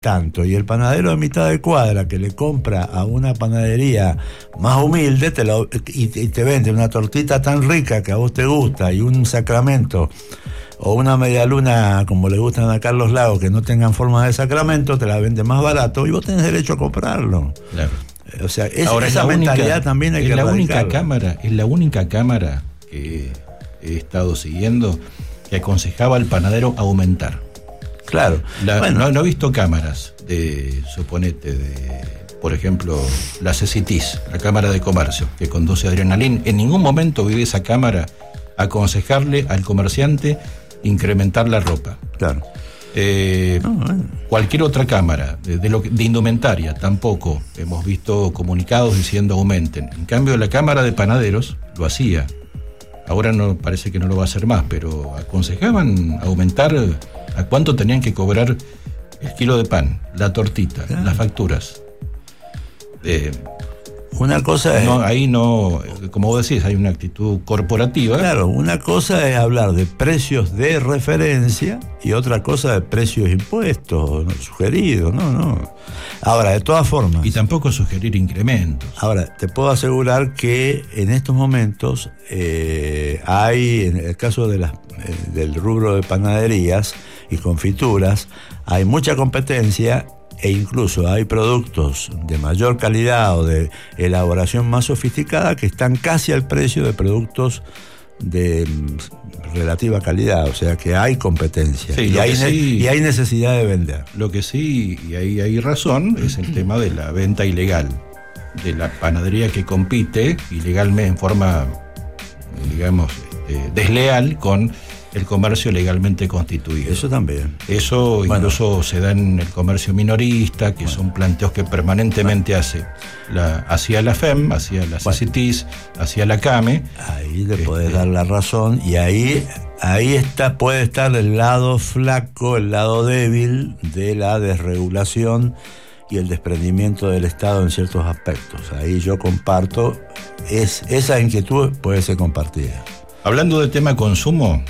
tanto, y el panadero de mitad de cuadra que le compra a una panadería más humilde y te vende una tortita tan rica que a vos te gusta y un sacramento o una medialuna como le gustan a Carlos Lago que no tengan forma de sacramento, te la vende más barato y vos tenés derecho a comprarlo. Claro. O sea, esa mentalidad también hay que erradicarla. Es la única cámara que he estado siguiendo que aconsejaba al panadero aumentar. Claro. No he visto cámaras por ejemplo, la CECITIS, la Cámara de Comercio, que conduce Adrián Alín. En ningún momento vi esa cámara aconsejarle al comerciante incrementar la ropa. Claro. Cualquier otra cámara de indumentaria tampoco hemos visto comunicados diciendo aumenten. En cambio, la Cámara de Panaderos lo hacía. Ahora no parece que no lo va a hacer más, pero aconsejaban aumentar a cuánto tenían que cobrar el kilo de pan, la tortita, claro, las facturas. Una cosa es... ahí no, como vos decís, hay una actitud corporativa. Claro, una cosa es hablar de precios de referencia y otra cosa de precios impuestos, sugeridos, no. Ahora, de todas formas... Y tampoco sugerir incrementos. Ahora, te puedo asegurar que en estos momentos hay, en el caso del rubro de panaderías y confituras, hay mucha competencia e incluso hay productos de mayor calidad o de elaboración más sofisticada que están casi al precio de productos de relativa calidad, o sea que hay competencia, sí, y hay necesidad de vender. Lo que sí, y ahí hay razón, es el tema de la venta ilegal, de la panadería que compite ilegalmente en forma, digamos, desleal con el comercio legalmente constituido. Eso también. Eso incluso se da en el comercio minorista, que son planteos que permanentemente hacia la FEM, hacia la CECITIS, hacia la CAME. Ahí le podés dar la razón, y ahí puede estar el lado flaco, el lado débil de la desregulación y el desprendimiento del Estado en ciertos aspectos. Ahí yo comparto, esa inquietud puede ser compartida. Hablando del tema consumo,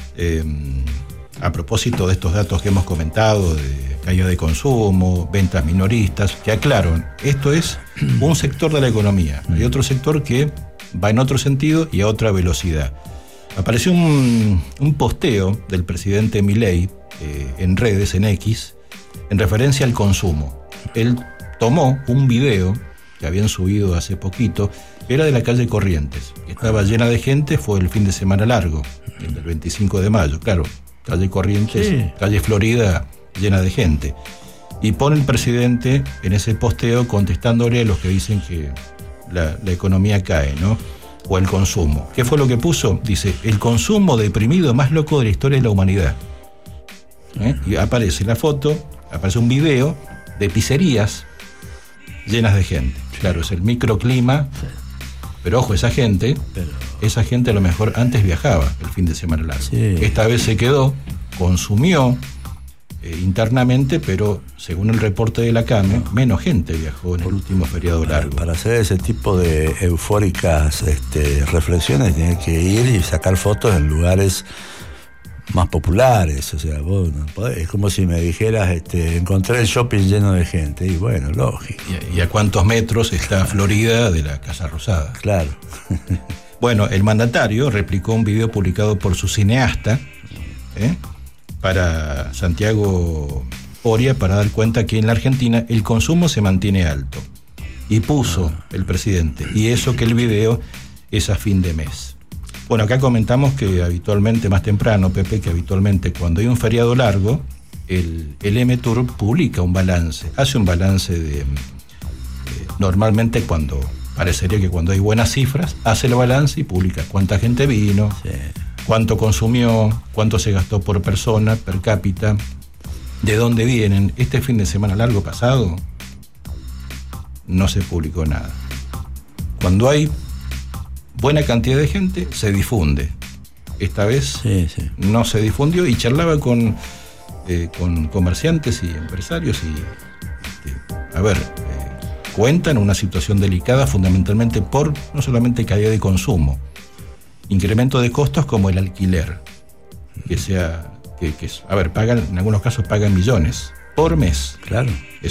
a propósito de estos datos que hemos comentado, de caída de consumo, ventas minoristas, que aclaro, esto es un sector de la economía. Hay otro sector que va en otro sentido y a otra velocidad. Apareció un posteo del presidente Milei en redes, en X, en referencia al consumo. Él tomó un video que habían subido hace poquito, era de la calle Corrientes, que estaba llena de gente, fue el fin de semana largo, el del 25 de mayo, claro, calle Corrientes, sí. Calle Florida, llena de gente. Y pone el presidente en ese posteo contestándole a los que dicen que la economía cae, ¿no? O el consumo. ¿Qué fue lo que puso? Dice, el consumo deprimido más loco de la historia de la humanidad. Y aparece la foto, aparece un video de pizzerías llenas de gente. Claro, es el microclima, pero ojo, esa gente a lo mejor antes viajaba el fin de semana largo. Sí. Esta vez se quedó, consumió internamente, pero según el reporte de la CAME, menos gente viajó en el último feriado largo. Para hacer ese tipo de eufóricas reflexiones, tienes que ir y sacar fotos en lugares más populares. O sea, vos no podés, es como si me dijeras, encontré el shopping lleno de gente, y bueno, lógico. ¿Y a cuántos metros está Florida de la Casa Rosada? Claro. Bueno, el mandatario replicó un video publicado por su cineasta para Santiago Oria, para dar cuenta que en la Argentina el consumo se mantiene alto. Y puso el presidente, y eso que el video es a fin de mes. Bueno, acá comentamos que habitualmente, más temprano, Pepe, que habitualmente cuando hay un feriado largo, el M-Tour publica un balance, hace un balance de normalmente parecería que cuando hay buenas cifras, hace el balance y publica cuánta gente vino, sí, cuánto consumió, cuánto se gastó por persona, per cápita, de dónde vienen. Este fin de semana largo pasado no se publicó nada. Cuando hay buena cantidad de gente, se difunde. Esta vez no se difundió, y charlaba con comerciantes y empresarios y cuentan una situación delicada fundamentalmente por no solamente caída de consumo, incremento de costos como el alquiler, pagan, en algunos casos pagan millones por mes. Claro.